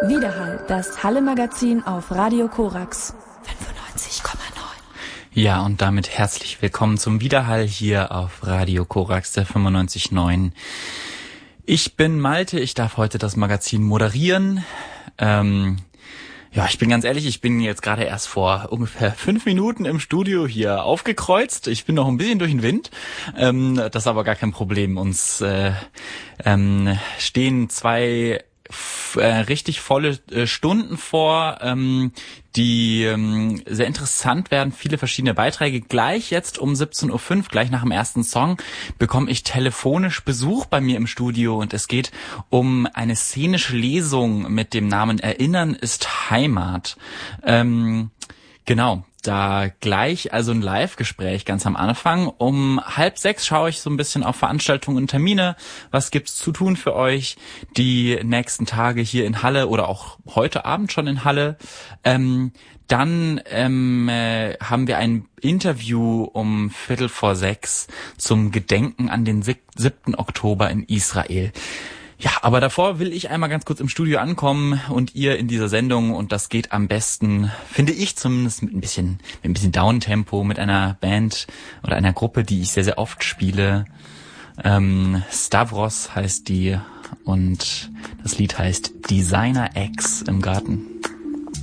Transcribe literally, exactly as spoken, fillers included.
Widerhall, das Halle-Magazin auf Radio Korax fünfundneunzig Komma neun. Ja, und damit herzlich willkommen zum Widerhall hier auf Radio Korax, der fünfundneunzig Komma neun. Ich bin Malte, ich darf heute das Magazin moderieren. Ähm, ja, ich bin ganz ehrlich, ich bin jetzt gerade erst vor ungefähr fünf Minuten im Studio hier aufgekreuzt. Ich bin noch ein bisschen durch den Wind, ähm, das ist aber gar kein Problem. Uns äh, ähm, stehen zwei f- äh, richtig volle äh, Stunden vor, ähm, die ähm, sehr interessant werden, viele verschiedene Beiträge. Gleich jetzt um siebzehn Uhr fünf, gleich nach dem ersten Song, bekomme ich telefonisch Besuch bei mir im Studio und es geht um eine szenische Lesung mit dem Namen Erinnern ist Heimat. Ähm, genau. Da gleich also ein Live-Gespräch ganz am Anfang. Um halb sechs schaue ich so ein bisschen auf Veranstaltungen und Termine. Was gibt's zu tun für euch die nächsten Tage hier in Halle oder auch heute Abend schon in Halle? Ähm, dann ähm, äh, haben wir ein Interview um Viertel vor sechs zum Gedenken an den siebten Oktober in Israel. Ja, aber davor will ich einmal ganz kurz im Studio ankommen und ihr in dieser Sendung, und das geht am besten, finde ich zumindest, mit ein bisschen mit ein bisschen Downtempo, mit einer Band oder einer Gruppe, die ich sehr, sehr oft spiele. Ähm, Stavros heißt die und das Lied heißt Designer X im Garten.